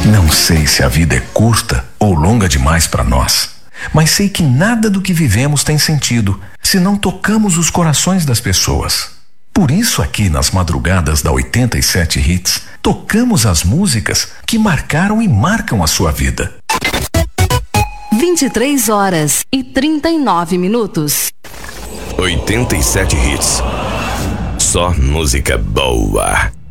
Não sei se a vida é curta ou longa demais para nós, mas sei que nada do que vivemos tem sentido se não tocamos os corações das pessoas. Por isso, aqui nas madrugadas da 87 Hits, tocamos as músicas que marcaram e marcam a sua vida. 23h39. 87 Hits. Só música boa.